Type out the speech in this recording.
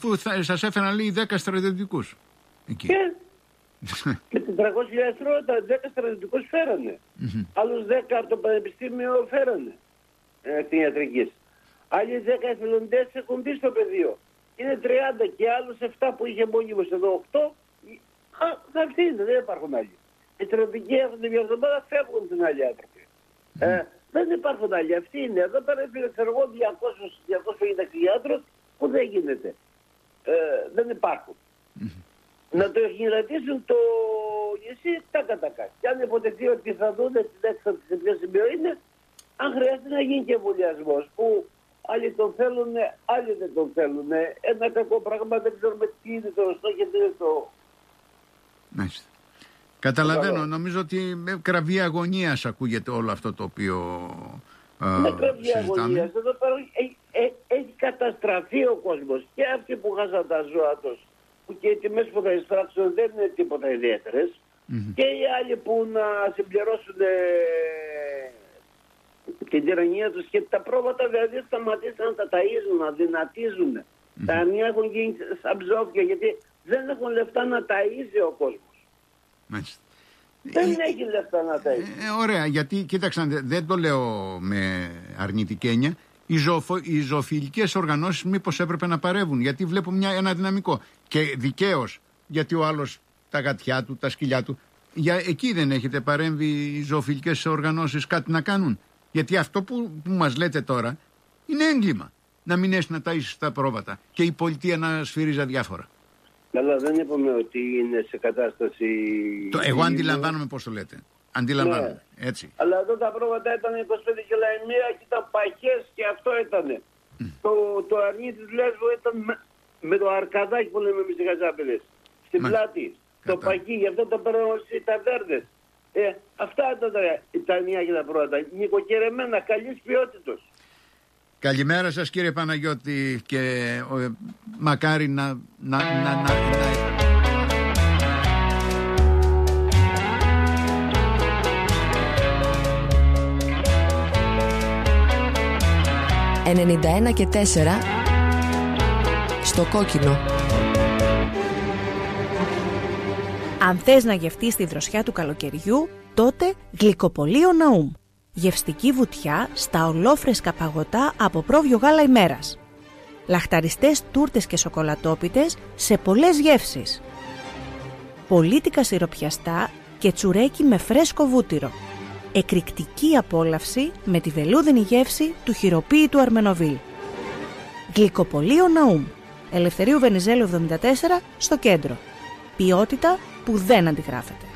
αφού σας έφεραν λέει 10 στρατιωτικούς εκεί. Και με 400.000 ευρώ τα 10 στρατιωτικούς φέρανε. Άλλους 10 από το πανεπιστήμιο φέρανε την ιατρική. Άλλοι 10 εθελοντές έχουν μπει στο πεδίο. Είναι 30 και άλλους 7 που είχε μόνιμος εδώ 8. Αυτοί είναι, δεν υπάρχουν άλλοι. Οι στρατιωτικοί έρχονται μια εβδομάδα, φεύγουν την άλλη άνθρωποι. Δεν υπάρχουν άλλοι. Αυτοί είναι. Εδώ πέρα έφυγε 250 κτηνίατρους που δεν γίνεται. Δεν υπάρχουν. Να το χειρατήσουν το νησί τάκα. Και αν υποτεθεί ότι θα δουν την έξοδο σε ποιο σημείο είναι, αν χρειάζεται να γίνει και εμβολιασμός που άλλοι τον θέλουν, άλλοι δεν τον θέλουν. Ένα κακό πράγμα, δεν ξέρουμε τι είναι το σωστό και τι είναι το. Μάλιστα. Καταλαβαίνω. Νομίζω ότι με κραυγή αγωνίας ακούγεται όλο αυτό το οποίο με κραυγή αγωνίας. Εδώ πέρα έχει καταστραφεί ο κόσμος. Και αυτοί που χάσαν τα ζώα τους, που και οι τιμές που θα εισπράξουν δεν είναι τίποτα ιδιαίτερες. Και οι άλλοι που να συμπληρώσουν την τυραννία τους και τα πρόβατα δηλαδή σταματήσαν να τα ταΐζουν, να δυνατίζουν. Τα αρνιά έχουν γίνει σαν ψόφια γιατί δεν έχουν λεφτά να ταΐζει ο κόσμος. Μάλιστα. Δεν έχει λεφτά να ταΐζει. Ωραία, γιατί κοίταξαν, δεν το λέω με αρνητική έννοια. Οι ζωοφιλικές οργανώσεις μήπως έπρεπε να παρεύουν, γιατί βλέπω ένα δυναμικό. Και δικαίως, γιατί ο άλλος τα γατιά του, τα σκυλιά του. Εκεί δεν έχετε παρέμβει οι ζωοφιλικές οργανώσεις κάτι να κάνουν? Γιατί αυτό που μας λέτε τώρα είναι έγκλημα. Να μην έχει να ταΐσεις τα πρόβατα και η πολιτεία να σφυρίζει αδιάφορα. Καλά, δεν είπαμε ότι είναι σε κατάσταση. Εγώ αντιλαμβάνομαι πώς το λέτε. Αντιλαμβάνομαι. Ναι. Έτσι. Αλλά εδώ τα πρόβατα ήταν 25 κιλά η μία και ήταν παχές και αυτό ήταν. Το αρνί της Λέσβου ήταν με το αρκαδάκι που λέμε εμείς οι Χαζάπηδες. Στην πλάτη. Το παχύ, γι' αυτό το παίρνω στις ταβέρνες. Αυτά ήταν τα αρνιά και τα πρόβατα. Νοικοκυρεμένα, καλής ποιότητας. Καλημέρα σας κύριε Παναγιώτη και μακάρι να... «91 και 4» στο κόκκινο. Αν θες να γευτείς τη δροσιά του καλοκαιριού, τότε Γλυκοπωλείο Ναούμ. Γευστική βουτιά στα ολόφρεσκα παγωτά από πρόβιο γάλα ημέρας. Λαχταριστές τούρτες και σοκολατόπιτες σε πολλές γεύσεις. Πολίτικα σιροπιαστά και τσουρέκι με φρέσκο βούτυρο. Εκρηκτική απόλαυση με τη βελούδινη γεύση του χειροποίητου Αρμενοβίλ. Γλυκοπωλείο Ναούμ. Ελευθερίου Βενιζέλου 74 στο κέντρο. Ποιότητα που δεν αντιγράφεται.